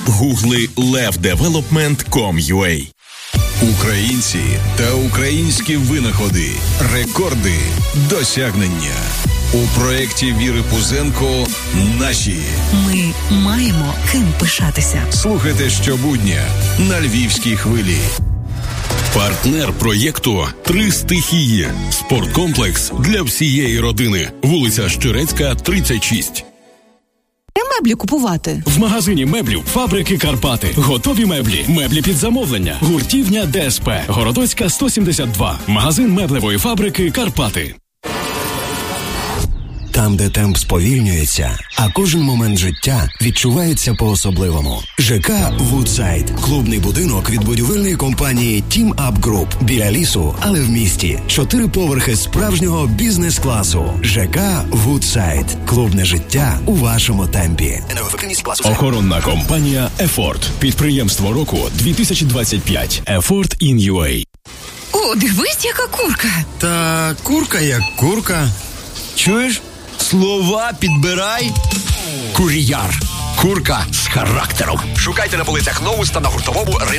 Гугли levdevelopment.com.ua. Українці та українські винаходи, рекорди, досягнення. У проєкті Віри Пузенко «Наші». Ми маємо ким пишатися. Слухайте щобудня на Львівській хвилі. Партнер проєкту «Три стихії». Спорткомплекс для всієї родини. Вулиця Щерецька, 36. Де меблі купувати? В магазині меблів «Фабрики Карпати». Готові меблі. Меблі під замовлення. Гуртівня ДСП. Городоцька, 172. Магазин меблевої фабрики «Карпати». Там, де темп сповільнюється, а кожен момент життя відчувається по-особливому. ЖК «Вудсайд» – клубний будинок від будівельної компанії Team Up Group. Біля лісу, але в місті. 4 поверхи справжнього бізнес-класу. ЖК «Вудсайд» – клубне життя у вашому темпі. Охоронна компанія «Ефорт». Підприємство року 2025. «Ефорт in UA». О, дивись, яка курка. Та курка як курка. Чуєш? Слова підбирай. Кур'яр. Курка з характером. Шукайте на полицях Новуста на гуртовому ринку.